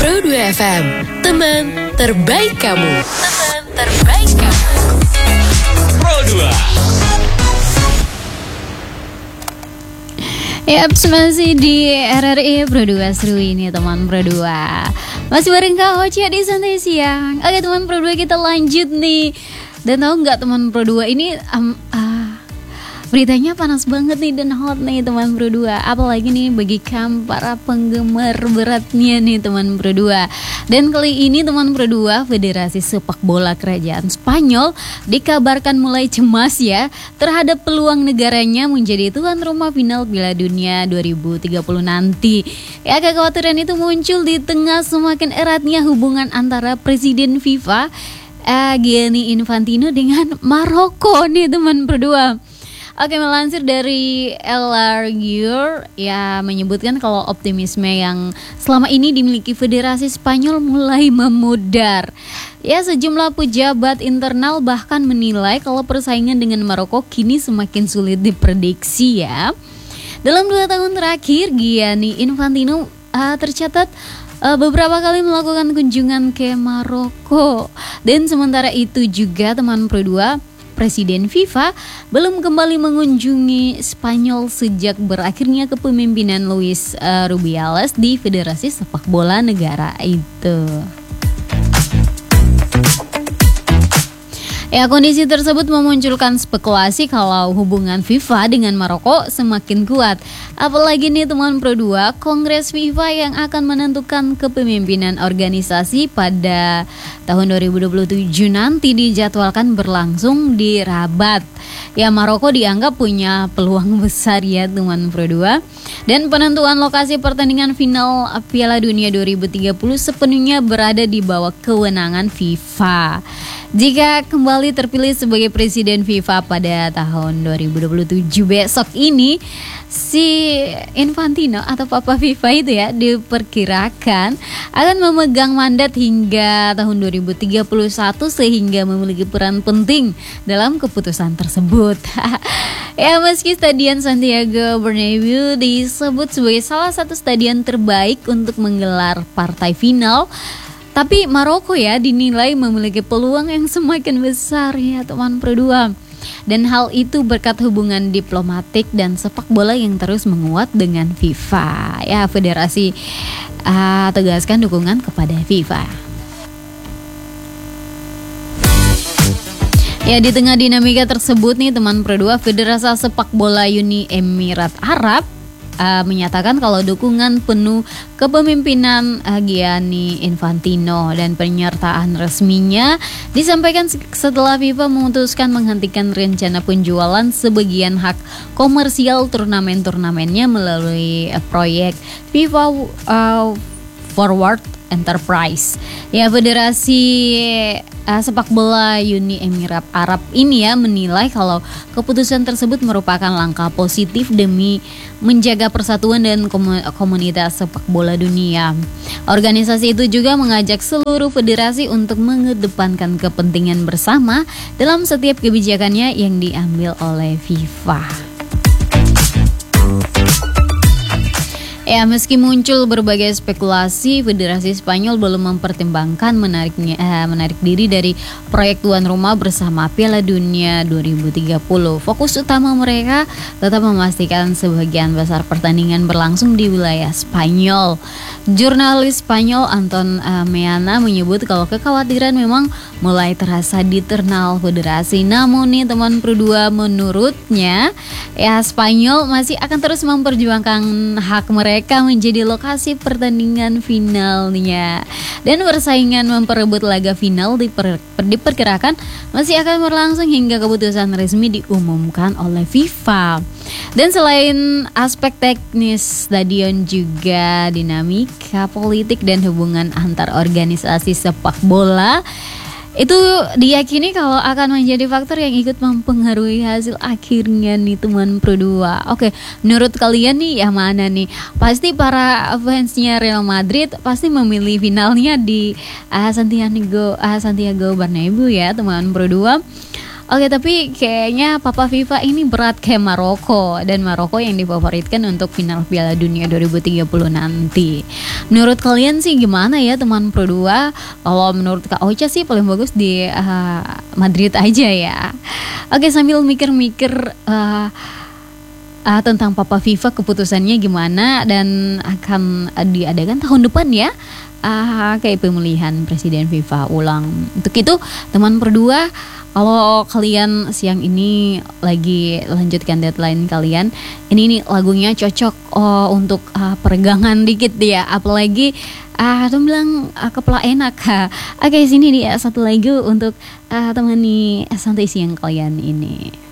Pro 2 FM, teman terbaik kamu. Teman terbaik kamu. Pro 2. Yaps, masih di RRI Pro 2 seru ini teman Pro 2. Masih bareng Kak Ocha di Santai Siang. Oke teman Pro 2, kita lanjut nih. Dan tahu nggak teman Pro 2 ini beritanya panas banget nih dan hot nih teman Pro 2. Apalagi nih bagi kamu para penggemar beratnya nih teman Pro 2. Dan kali ini teman Pro 2, Federasi Sepak Bola Kerajaan Spanyol dikabarkan mulai cemas ya terhadap peluang negaranya menjadi tuan rumah final Piala Dunia 2030 nanti. Ya, kekhawatiran itu muncul di tengah semakin eratnya hubungan antara Presiden FIFA Gianni Infantino dengan Maroko nih teman Pro 2. Oke, melansir dari El Argur ya menyebutkan kalau optimisme yang selama ini dimiliki Federasi Spanyol mulai memudar. Ya, sejumlah pejabat internal bahkan menilai kalau persaingan dengan Maroko kini semakin sulit diprediksi ya. Dalam 2 tahun terakhir, Gianni Infantino tercatat beberapa kali melakukan kunjungan ke Maroko. Dan sementara itu juga teman Pro 2, Presiden FIFA belum kembali mengunjungi Spanyol sejak berakhirnya kepemimpinan Luis Rubiales di Federasi Sepak Bola negara itu. Ya, kondisi tersebut memunculkan spekulasi kalau hubungan FIFA dengan Maroko semakin kuat. Apalagi nih teman Pro 2, Kongres FIFA yang akan menentukan kepemimpinan organisasi pada tahun 2027 nanti dijadwalkan berlangsung di Rabat. Ya, Maroko dianggap punya peluang besar ya teman Pro 2. Dan penentuan lokasi pertandingan final Piala Dunia 2030 sepenuhnya berada di bawah kewenangan FIFA. Jika kembali terpilih sebagai Presiden FIFA pada tahun 2027 besok ini, si Infantino atau Papa FIFA itu ya diperkirakan akan memegang mandat hingga tahun 2031 sehingga memiliki peran penting dalam keputusan tersebut. Ya, meski Stadion Santiago Bernabeu disebut sebagai salah satu stadion terbaik untuk menggelar partai final, tapi Maroko ya dinilai memiliki peluang yang semakin besar ya teman Pro 2. Dan hal itu berkat hubungan diplomatik dan sepak bola yang terus menguat dengan FIFA. Ya, federasi tegaskan dukungan kepada FIFA. Ya, di tengah dinamika tersebut nih teman Pro 2, Federasi Sepak Bola Uni Emirat Arab menyatakan kalau dukungan penuh kepemimpinan Gianni Infantino dan penyertaan resminya disampaikan setelah FIFA memutuskan menghentikan rencana penjualan sebagian hak komersial turnamen-turnamennya melalui proyek FIFA Forward Enterprise. Ya, Federasi Sepak Bola Uni Emirat Arab ini ya menilai kalau keputusan tersebut merupakan langkah positif demi menjaga persatuan dan komunitas sepak bola dunia. Organisasi itu juga mengajak seluruh federasi untuk mengedepankan kepentingan bersama dalam setiap kebijakannya yang diambil oleh FIFA. Ya, meski muncul berbagai spekulasi, Federasi Spanyol belum mempertimbangkan menarik diri dari proyek tuan rumah bersama Piala Dunia 2030. Fokus utama mereka tetap memastikan sebagian besar pertandingan berlangsung di wilayah Spanyol. Jurnalis Spanyol Anton Meana menyebut kalau kekhawatiran memang mulai terasa di internal federasi. Namun nih teman Pro 2, menurutnya ya Spanyol masih akan terus memperjuangkan hak mereka menjadi lokasi pertandingan finalnya. Dan persaingan memperebut laga final diperkirakan masih akan berlangsung hingga keputusan resmi diumumkan oleh FIFA. Dan selain aspek teknis stadion, juga dinamika politik dan hubungan antar organisasi sepak bola itu diyakini kalau akan menjadi faktor yang ikut mempengaruhi hasil akhirnya nih teman Pro 2. Oke, menurut kalian nih yang mana nih? Pasti para fansnya Real Madrid pasti memilih finalnya di Santiago Bernabeu ya teman Pro 2. Oke, tapi kayaknya Papa FIFA ini berat kayak Maroko, dan Maroko yang difavoritkan untuk final Piala Dunia 2030 nanti. Menurut kalian sih gimana ya teman Pro 2? Kalau menurut Kak Ocha sih paling bagus di Madrid aja ya. Oke, sambil mikir-mikir tentang Papa FIFA keputusannya gimana dan akan diadakan tahun depan ya. Kayak pemilihan Presiden FIFA ulang. Untuk itu teman Pro 2, kalau kalian siang ini lagi lanjutkan deadline kalian, ini nih lagunya cocok untuk peregangan dikit ya. Apalagi tuh bilang kepala enak. Oke, sini dia satu lagu untuk temani santai siang kalian ini.